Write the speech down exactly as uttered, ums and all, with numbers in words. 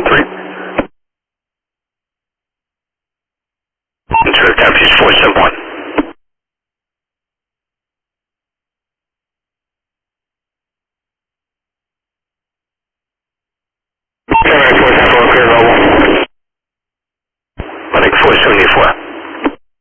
one three. Two, Taxis four seven one. Clear four seven four, clear level.